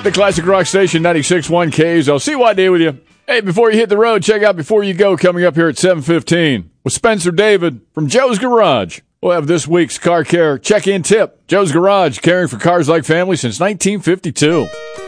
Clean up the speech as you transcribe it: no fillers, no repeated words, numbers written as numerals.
The Classic Rock Station 96.1 KZL. CYD with you. Hey, before you hit the road, check out Before You Go coming up here at 7:15 with Spencer David from Joe's Garage. We'll have this week's car care check-in tip. Joe's Garage, caring for cars like family since 1952.